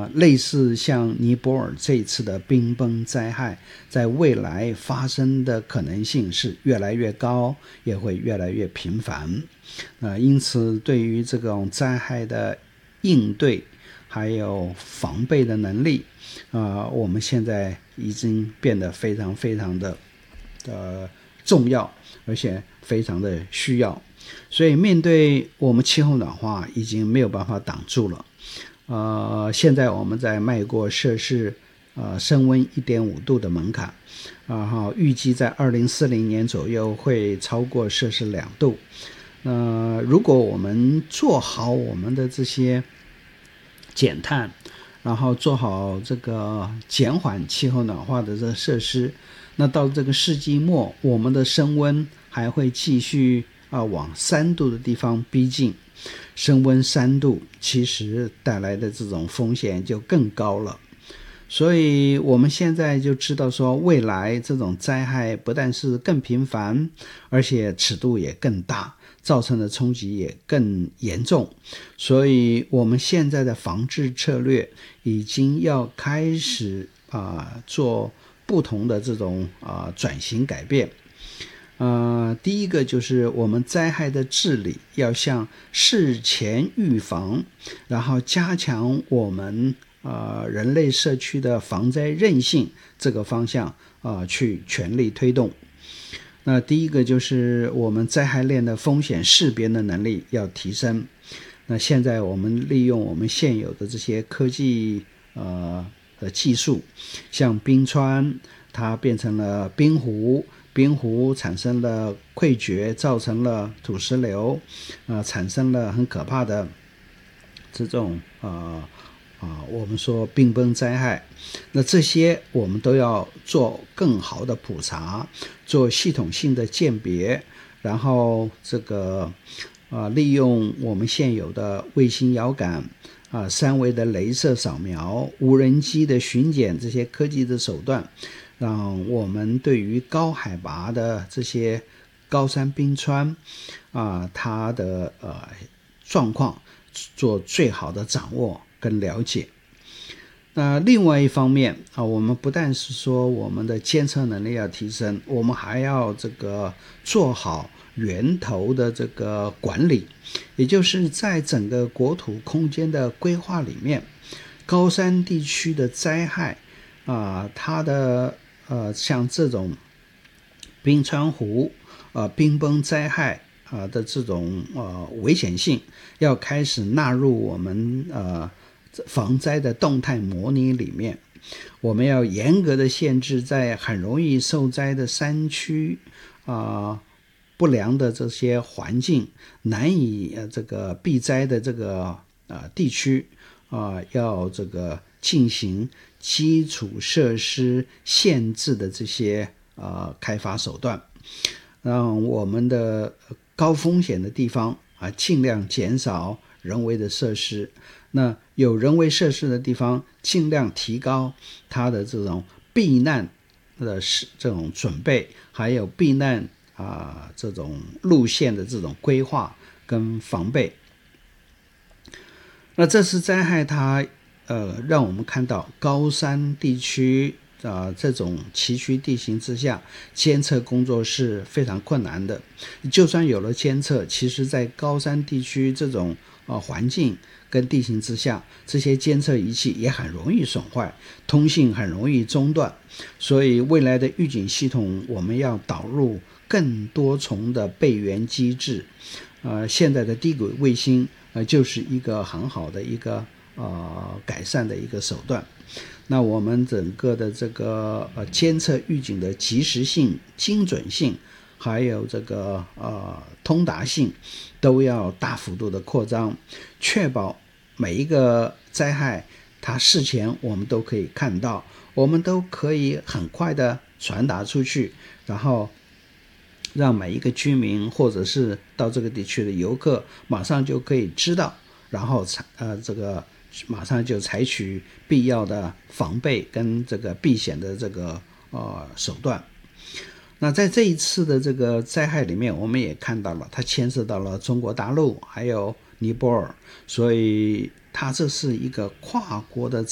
类似像尼泊尔这一次的冰崩灾害，在未来发生的可能性是越来越高，也会越来越频繁。因此对于这种灾害的应对还有防备的能力，我们现在已经变得非常非常的重要，而且非常的需要。所以面对我们气候暖化已经没有办法挡住了。现在我们在迈过摄氏升温 1.5 度的门槛，预计在2040年左右会超过摄氏2度。如果我们做好我们的这些减碳，然后做好这个减缓气候暖化的这个设施，那到这个世纪末，我们的升温还会继续往3度的地方逼近。升温3度其实带来的这种风险就更高了。所以我们现在就知道说，未来这种灾害不但是更频繁，而且尺度也更大，造成的冲击也更严重。所以我们现在的防治策略已经要开始做不同的这种转型改变。第一个就是我们灾害的治理要向事前预防，然后加强我们人类社区的防灾韧性这个方向去全力推动。那第一个就是我们灾害链的风险识别的能力要提升。那现在我们利用我们现有的这些科技的技术，像冰川它变成了冰湖，冰湖产生了溃决，造成了土石流，产生了很可怕的这种我们说冰崩灾害。那这些我们都要做更好的普查，做系统性的鉴别，然后这个利用我们现有的卫星遥感3维的雷射扫描，无人机的巡检，这些科技的手段，让我们对于高海拔的这些高山冰川它的状况做最好的掌握跟了解。那另外一方面我们不但是说我们的监测能力要提升，我们还要这个做好源头的这个管理，也就是在整个国土空间的规划里面，高山地区的灾害它的像这种冰川湖冰崩灾害的这种危险性，要开始纳入我们防灾的动态模拟里面。我们要严格的限制在很容易受灾的山区不良的这些环境，难以这个避灾的这个地区要这个进行基础设施限制的这些开发手段，让我们的高风险的地方尽量减少人为的设施。那有人为设施的地方，尽量提高它的这种避难的这种准备，还有避难这种路线的这种规划跟防备。那这次灾害它让我们看到高山地区这种崎岖地形之下，监测工作是非常困难的。就算有了监测，其实在高山地区这种环境跟地形之下，这些监测仪器也很容易损坏，通信很容易中断。所以未来的预警系统我们要导入更多重的备援机制。现在的低轨卫星就是一个很好的一个改善的一个手段。那我们整个的这个监测预警的及时性、精准性，还有这个通达性，都要大幅度的扩张，确保每一个灾害它事前我们都可以看到，我们都可以很快的传达出去，然后让每一个居民或者是到这个地区的游客马上就可以知道，然后这个马上就采取必要的防备跟这个避险的这个手段。那在这一次的这个灾害里面，我们也看到了它牵涉到了中国大陆还有尼泊尔，所以它这是一个跨国的